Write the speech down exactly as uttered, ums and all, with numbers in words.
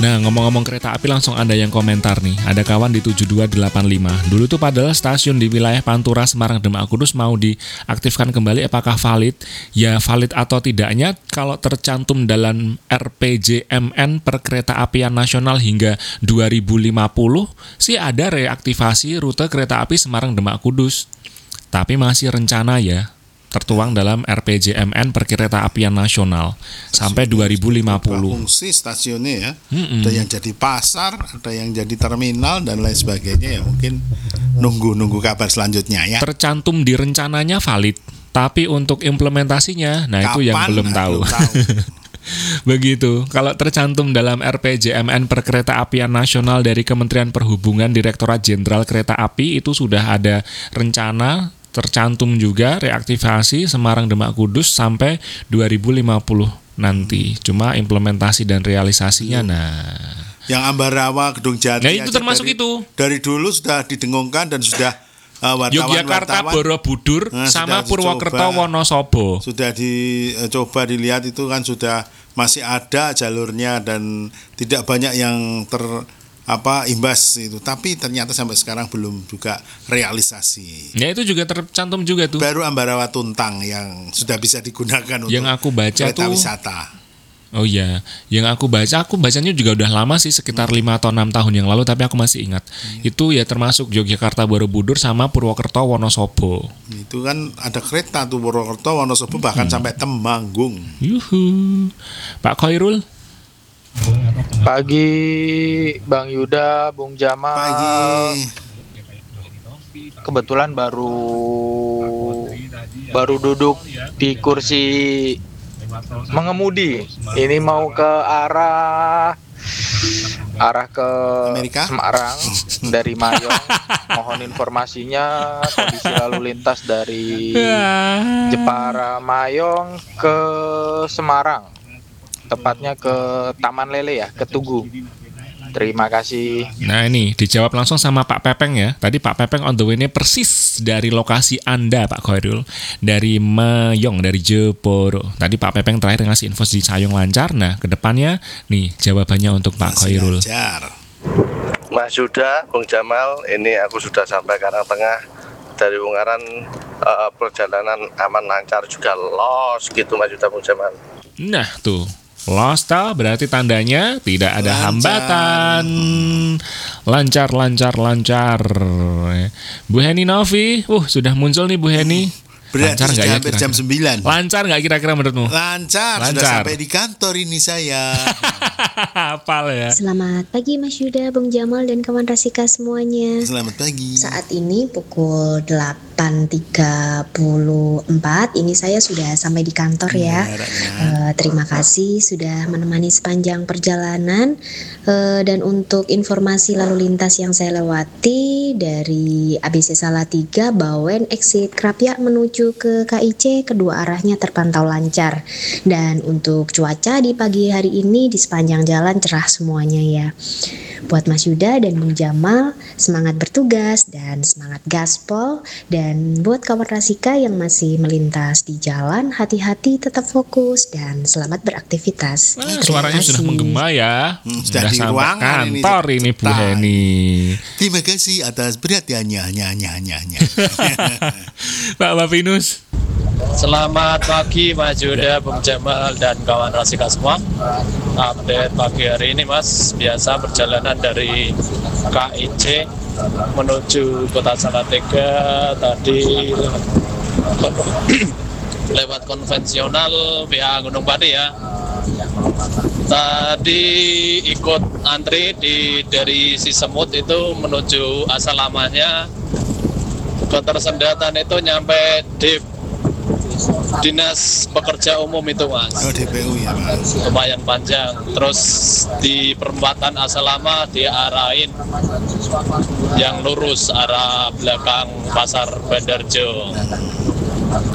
Nah, ngomong-ngomong kereta api, langsung ada yang komentar nih. Ada kawan di tujuh dua delapan lima. Dulu tuh padahal stasiun di wilayah Pantura, Semarang, Demak, Kudus mau diaktifkan kembali. Apakah valid? Ya, valid atau tidaknya kalau tercantum dalam R P J M N Perkereta-apian Nasional hingga dua ribu lima puluh sih ada reaktivasi rute kereta api Semarang, Demak, Kudus. Tapi masih rencana ya. Tertuang dalam R P J M N Perkereta-apian Nasional sampai dua ribu lima puluh. Fungsi stasiunnya ya, Mm-mm. ada yang jadi pasar, ada yang jadi terminal dan lain sebagainya ya, mungkin nunggu-nunggu kabar selanjutnya ya. Tercantum di rencananya valid, tapi untuk implementasinya, nah itu yang Kapan? belum Nah, tahu. belum tahu. Begitu. Kalau tercantum dalam R P J M N Perkereta-apian Nasional dari Kementerian Perhubungan Direktorat Jenderal Kereta Api itu sudah ada rencana. Tercantum juga reaktivasi Semarang, Demak, Kudus sampai dua ribu lima puluh nanti. Cuma implementasi dan realisasinya hmm. nah. Yang Ambarawa, Gedung Jati. Nah itu termasuk dari, itu. Dari dulu sudah didengungkan dan sudah uh, wartawan Yogyakarta, wartawan, Borobudur nah, sama sudah Purwokerto, dicoba, Wonosobo. Sudah dicoba dilihat itu kan sudah masih ada jalurnya dan tidak banyak yang ter apa imbas itu, tapi ternyata sampai sekarang belum juga realisasi. Ya itu juga tercantum juga tuh. Baru Ambarawa Tuntang yang sudah bisa digunakan untuk yang aku baca kereta tuh wisata. Oh iya, yang aku baca, aku bacanya juga udah lama sih, sekitar lima atau enam tahun yang lalu, tapi aku masih ingat. Hmm. Itu ya termasuk Yogyakarta, Borobudur sama Purwokerto, Wonosobo. Itu kan ada kereta tuh Purwokerto, Wonosobo bahkan hmm. sampai Temanggung. Yuhu. Pak Khairul. Pagi Bang Yuda, Bung Jamal. Pagi. Kebetulan baru baru duduk di kursi mengemudi. Ini mau ke arah arah ke Amerika? Semarang dari Mayong. Mohon informasinya kondisi lalu lintas dari Jepara Mayong ke Semarang. Tepatnya ke Taman Lele ya, ke Tugu. Terima kasih. Nah ini dijawab langsung sama Pak Pepeng ya. Tadi Pak Pepeng on the way-nya persis dari lokasi Anda Pak Khairul. Dari Mayong, dari Jeporo. Tadi Pak Pepeng terakhir ngasih info di Sayong lancar. Nah kedepannya nih jawabannya untuk Pak Khairul. Mas Yuda, Bung Jamal, ini aku sudah sampai Karangtengah. Dari Ungaran uh, perjalanan aman lancar juga los gitu Mas Yuda, Bung Jamal. Nah tuh lost berarti tandanya tidak ada lancar. Hambatan. Lancar, lancar, lancar. Bu Heni Novi, uh sudah muncul nih Bu Heni. Berarti lancar sudah ya, hampir jam sembilan. Lancar nggak kira-kira menurutmu? Lancar, lancar. Sudah sampai di kantor ini saya. Hafal ya. Selamat pagi Mas Yuda, Bung Jamal dan kawan Rasika semuanya. Selamat pagi. Saat ini pukul delapan tiga puluh empat. Ini saya sudah sampai di kantor ya. ya. Uh, terima kasih sudah menemani sepanjang perjalanan. Uh, dan untuk informasi lalu lintas yang saya lewati dari A B C Salatiga, Bawen, exit Krapyak menuju ke K I C, kedua arahnya terpantau lancar. Dan untuk cuaca di pagi hari ini di sepanjang jalan cerah semuanya ya. Buat Mas Yuda dan Bung Jamal, semangat bertugas dan semangat gaspol. Dan buat kawan Rasika yang masih melintas di jalan, hati-hati, tetap fokus dan selamat beraktivitas. Nah, suaranya kasih. Sudah menggema ya. Hmm, sudah, sudah di ruangan kantor ini, ini Bu Heni. Terima kasih atas perhatiannya. Pak Bapinus. Selamat pagi Mas Yuda, Bung Jamal dan kawan Rasika semua. Update pagi hari ini Mas, biasa perjalanan dari K I C menuju Kota Salatiga tadi lewat konvensional via Gunung Pati ya. Tadi ikut antri di dari Sisemut itu menuju asal lamanya. Ketersendatan itu nyampe di Dinas Pekerja Umum itu Mas. Oh, D P U ya Mas. Lumayan panjang. Terus di perempatan asal lama diarahin yang lurus arah belakang Pasar Bandarjo.